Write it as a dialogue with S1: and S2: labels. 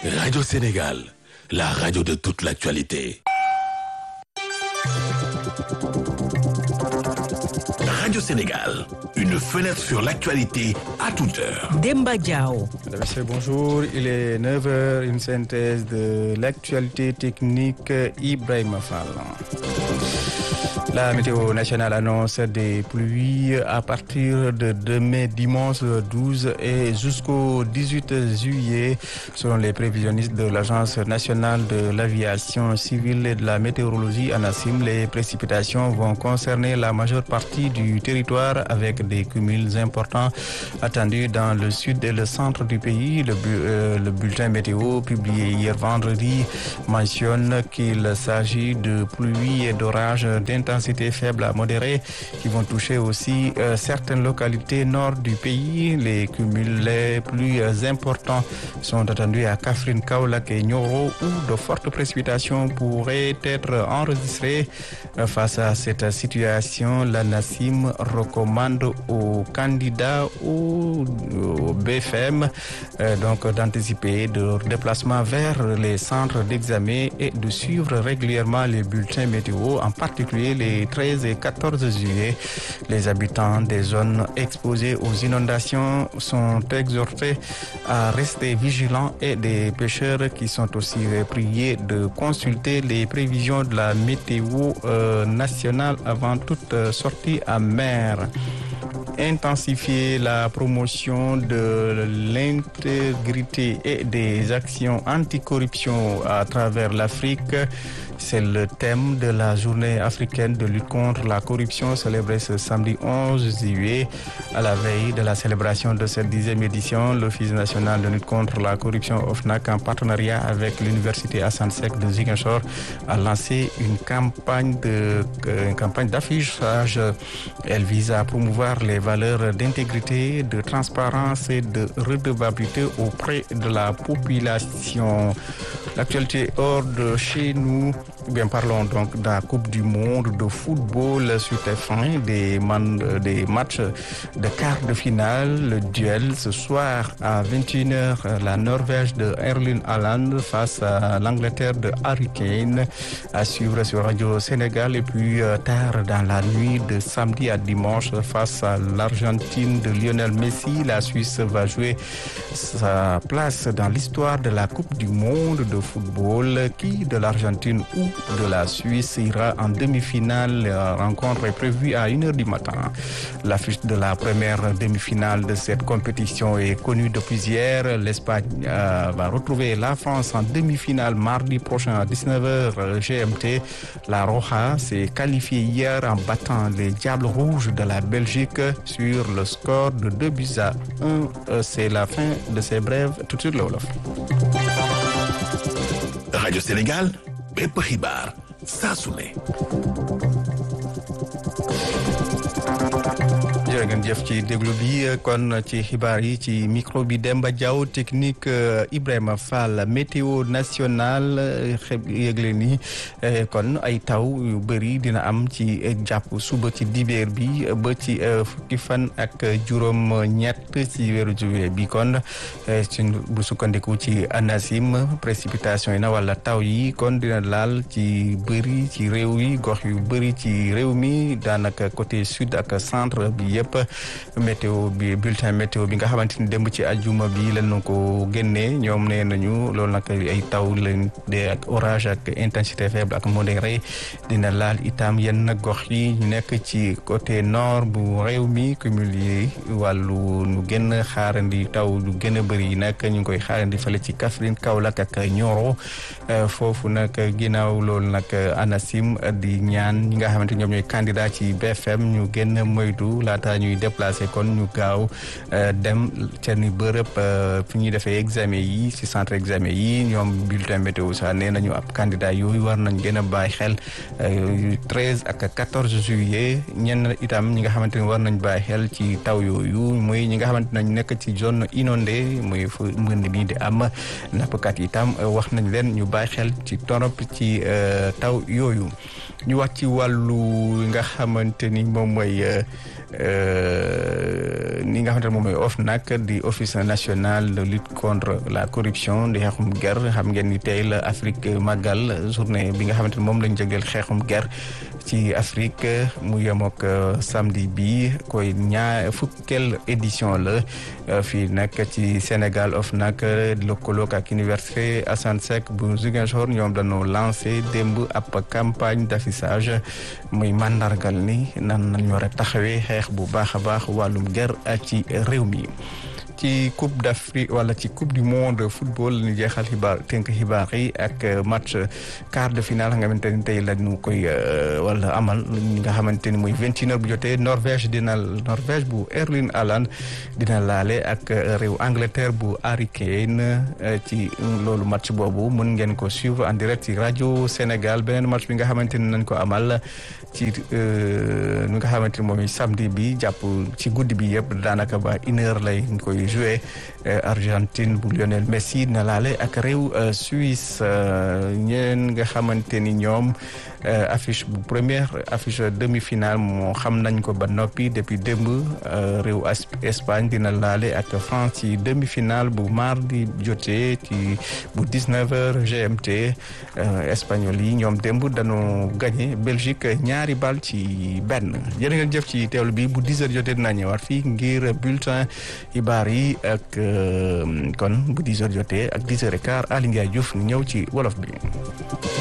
S1: Radio Sénégal, la radio de toute l'actualité. Radio Sénégal, une fenêtre sur l'actualité à toute heure.
S2: Demba Diao.
S3: Mesdames et messieurs, bonjour. Il est 9h, une synthèse de l'actualité technique Ibrahima Fall. La météo nationale annonce des pluies à partir de demain dimanche 12 et jusqu'au 18 juillet. Selon les prévisionnistes de l'Agence nationale de l'aviation civile et de la météorologie ANACIM, les précipitations vont concerner la majeure partie du territoire avec des cumuls importants attendus dans le sud et le centre du pays. Le bulletin météo publié hier vendredi mentionne qu'il s'agit de pluies et d'orages d'intensité faible à modérée qui vont toucher aussi certaines localités nord du pays. Les cumuls les plus importants sont attendus à Kaffrine, Kaolack et Nioro où de fortes précipitations pourraient être enregistrées. Face à cette situation, l'ANACIM recommande aux candidats au BFM d'anticiper leur déplacement vers les centres d'examen et de suivre régulièrement les bulletins météo, en particulier les 13 et 14 juillet. Les habitants des zones exposées aux inondations sont exhortés à rester vigilants et des pêcheurs qui sont aussi priés de consulter les prévisions de la météo nationale avant toute sortie à mer. Intensifier la promotion de l'intégrité et des actions anticorruption à travers l'Afrique. C'est le thème de la journée africaine de lutte contre la corruption célébrée ce samedi 11 juillet. À la veille de la célébration de cette 10e édition, l'Office national de lutte contre la corruption OFNAC, en partenariat avec l'Université Assane Seck de Ziguinchor, a lancé une campagne d'affichage. Elle vise à promouvoir les valeurs d'intégrité, de transparence et de redevabilité auprès de la population. L'actualité hors de chez nous, parlons donc de la Coupe du monde de football sur TF1, des matchs de quart de finale. Le duel ce soir à 21h, la Norvège de Erling Haaland face à l'Angleterre de Harry Kane, à suivre sur Radio Sénégal. Et puis tard dans la nuit de samedi à dimanche, face à l'Argentine de Lionel Messi, la Suisse va jouer sa place dans l'histoire de la Coupe du monde de football. Qui de l'Argentine ou de la Suisse ira en demi-finale? La rencontre est prévue à 1h du matin. L'affiche de la première demi-finale de cette compétition est connue depuis hier. L'Espagne va retrouver la France en demi-finale mardi prochain à 19h GMT. La Roja s'est qualifiée hier en battant les Diables Rouges de la Belgique sur le score de 2-1. C'est la fin de ces brèves. Tout de suite le wolof.
S1: Radio Sénégal, bépp xibaar saa su ne.
S3: jërë ngeen jëf ci déglu bi kon ci xibaar yi ci micro bi Demba Diaw, technique Ibrahima Fall. Météo nationale yëgle ni kon ay taw yu bëri dina am ci jàpp suba ci dibeer bi ba ci fukki fan ak juróom ñett ci weeru juillet bi. Kon bu sukkandiku ci ANACIM, précipitation yi na wala taw yi kon dina laal ci bëri ci réew yi, gox yu bëri ci réew mi, daanaka côté sud ak centre bi yëpp. Météo bi, bulletin météo bi nga xamante ni démb ci aljuma bi lañu ko génnee, ñoom nee nañu loolu nag ay taw lañ de ak orage ak intensité faible ak modéré dina laal itam yenn gox yi ñu nekk ci côté nord bu réew mi. cumul yi wàllu nu gën a xaarandi taw lu gën a bëri yi nag ñu ngi koy xaarandi fale ci Kaffrine, Kaolack ak Nioro. Foofu nag ginnaaw loolu nag ANACIM di ñaan ñi nga xamante ñoom ñooy candidat ci BFM ñu gën a moytu laata ñuy déplacé kon ñu gaaw dem seen bërëb fi ñuy defee examen yi ci centre examen yi. Ñoom bulletin météo sax nee nañu ab candidat yooyu war nañ gën a bàyyi xel 13 ak 14 juillet. ñenn itam ñi nga xamante ni war nañ bàyyi xel ci taw yooyu muy ñi nga xamante nañ nekk ci zone inondée, muy fu mbënd mi di am. Nappkat itam wax nañ leen ñu bàyyi xel ci torop ci taw yooyu. ñu wax ci wàllu nga xamante ni moom mooy ni nga xamante ne moom mooy OFNAC di office national de lutte contre la corruption di xeexum ger xam ngeen ni tey la Afrique màggal journée bi nga xamante ne moom lañ jagleel xeexum ger ci Afrique mu yem ak samedi bi koy fukkeel édition la fii nag ci Sénégal OFNAC lëkkaloog ak université Assane Seck bu Ziguinchor ñoom dañoo lancé démb ab campagne d'affichage muy mandargal ni nan nañ war a taxawee xeex bu baax a baax wàllum ger ci réew mi. ci coupe d'Afrique wala ci coupe du monde de football la ñu jeexal tënk xibaar yi ak match quart de finale nga xamante ni tey la ñu koy wala amal nga xamante ni muy 21h bu jotee Norvège bu Erling Haaland dina laale ak réew Angleterre bu Harry Kane ci loolu match boobu mën ngeen ko suivre en direct ci rajo Sénégal beneen match bi nga xamante ni nañ ko amal ci nga xamante ni moom samedi bi jàpp ci guddi bi yëpp daanaka ba 1h lay koy joué Argentine bu Lionel Messi na laale ak réew Suisse ñeen nga xamante ni ñoom première affiche demi-finale moo xam nañ ko ba noppi depuis démb réew Espagne dina laale ak France ci demi-finale bu mardi jotee ci bu 19h GMT espagnol yi ñoom démb dañoo gagné Belgique 2-1 jërë ngeen jëf ci teewlu bi bu 10h jotee dina ñëwaat fii ngir bulletin xibaar yi ak kon bu 10h jotee ak 10h15 Aly Ndiaye Diouf ñëw ci wolof bi.